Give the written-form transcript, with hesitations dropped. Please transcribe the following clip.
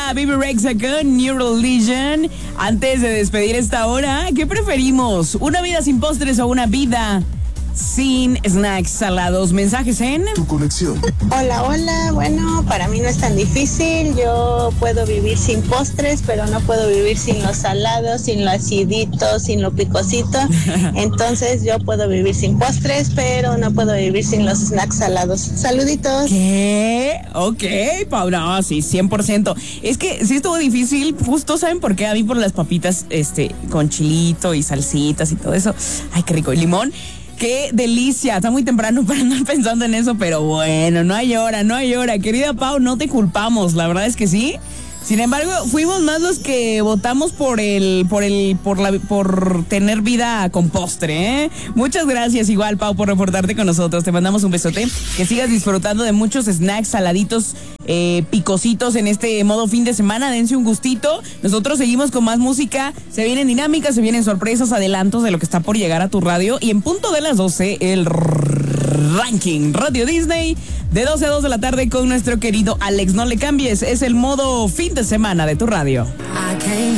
era Baby Rexha con New Religion. Antes de despedir esta hora, ¿qué preferimos? ¿Una vida sin postres o una vida sin snacks salados? Mensajes en Tu conexión. Hola, bueno, para mí no es tan difícil, yo puedo vivir sin postres, pero no puedo vivir sin los salados, sin lo acidito, sin lo picosito, entonces yo puedo vivir sin postres, pero no puedo vivir sin los snacks salados. Saluditos. ¿Qué? Ok, Pau, no, sí, 100%. Es que sí estuvo difícil, justo, ¿saben por qué? A mí por las papitas, con chilito y salsitas y todo eso. Ay, qué rico, y limón. ¡Qué delicia! Está muy temprano para andar pensando en eso, pero bueno, no hay hora. Querida Pau, no te culpamos, la verdad es que sí. Sin embargo, fuimos más los que votamos por tener vida con postre, ¿eh? Muchas gracias igual, Pau, por reportarte con nosotros. Te mandamos un besote. Que sigas disfrutando de muchos snacks saladitos, picositos en este modo fin de semana. Dense un gustito. Nosotros seguimos con más música. Se vienen dinámicas, se vienen sorpresas, adelantos de lo que está por llegar a tu radio. Y en punto de las 12, el ranking Radio Disney de 12 a 2 de la tarde con nuestro querido Alex. No le cambies, es el modo fin de semana de tu radio.